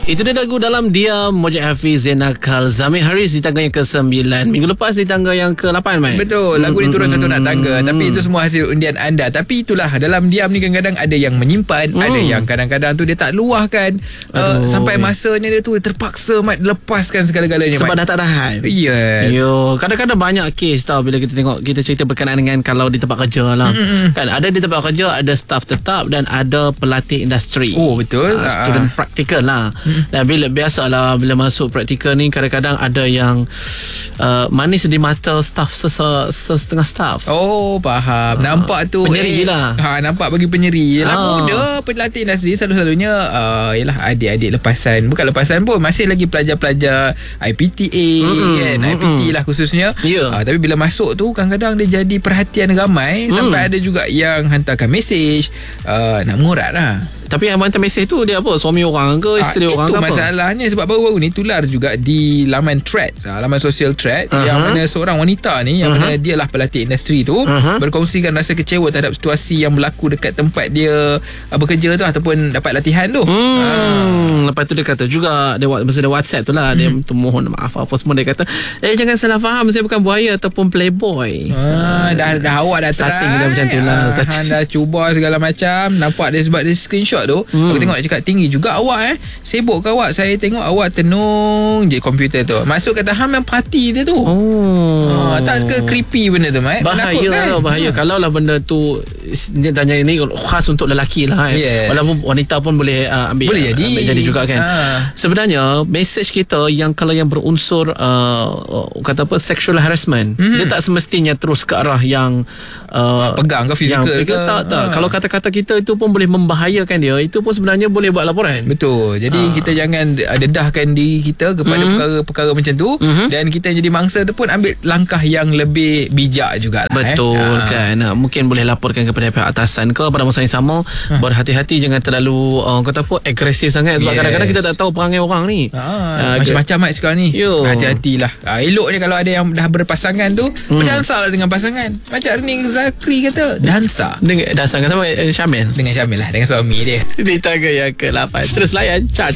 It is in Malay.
Itu dia lagu dalam Diam Mojib Hafiz, Zainal Kal, Zamir Haris di tangga yang ke-9. Minggu lepas di tangga yang ke-8, Mai. Betul, lagu ni turun satu nak tangga. Tapi itu semua hasil undian anda. Tapi itulah, dalam diam ni kadang-kadang ada yang menyimpan, ada yang kadang-kadang tu dia tak luahkan. Sampai masanya dia tu terpaksa Mat lepaskan segala-galanya, sebab Mat. dah tak tahan. Yes. Kadang-kadang banyak kes tau bila kita tengok, kita cerita berkenaan dengan kalau di tempat kerja lah. Kan ada di tempat kerja ada staff tetap dan ada pelatih industri. Oh betul. Student practical lah. Dan biasalah bila masuk praktikal ni kadang-kadang ada yang manis di mata staff setengah staff. Oh faham. Nampak tu penyeri lah. Nampak bagi penyeri. Yelah muda pelatih industri selalu-selalunya yalah adik-adik lepasan. Bukan lepasan pun, masih lagi pelajar-pelajar IPTA kan. IPT lah khususnya. Tapi bila masuk tu kadang-kadang dia jadi perhatian ramai. Sampai ada juga yang hantarkan mesej nak mengurat lah. Tapi yang hantar mesej tu dia apa? Suami orang ke isteri orang ke apa? Itu masalahnya. Sebab baru-baru ni tular juga di laman thread, laman sosial thread, yang mana seorang wanita ni yang mana dia lah pelatih industri tu berkongsikan rasa kecewa terhadap situasi yang berlaku dekat tempat dia bekerja tu ataupun dapat latihan tu. Lepas tu dia kata juga, masa dia WhatsApp tu lah, dia mohon maaf apa semua, dia kata jangan salah faham, saya bukan buaya ataupun playboy. Dah awak dah starting try dah macam tu lah. Dah cuba segala macam. Nampak dia sebab dia screenshot tu. Aku tengok cakap tinggi juga awak sibuk ke awak? Saya tengok awak tenung je komputer tu. Masuk kata ham yang parti dia tu. Tak ke creepy benda tu, Mat? Bahaya kan? Bahaya. Kalau lah benda tu dia tanya ini khas untuk lelaki lah walaupun wanita pun boleh ambil jadi juga kan. Sebenarnya message kita yang kalau yang berunsur kata apa sexual harassment, dia tak semestinya terus ke arah yang pegang ke fizikal ke. Tak. Kalau kata-kata kita itu pun boleh membahayakan dia, itu pun sebenarnya boleh buat laporan. Betul. Jadi kita jangan dedahkan diri kita kepada perkara-perkara macam tu, dan kita jadi mangsa tu pun ambil langkah yang lebih bijak juga. Betul kan. Mungkin boleh laporkan kepada pihak atasan ke. Pada masa yang sama berhati-hati, jangan terlalu kata apa agresif sangat, sebab kadang-kadang kita tak tahu perangai orang ni. Macam-macam sekarang ni. Hati-hatilah. Eloknya kalau ada yang dah berpasangan tu, berdansa lah dengan pasangan. Macam Ernie Zakri kata, dansa dengan sama Syamil. Dengan Syamil lah, dengan suami dia. Di tangga yang ke-8. Terus layan Chart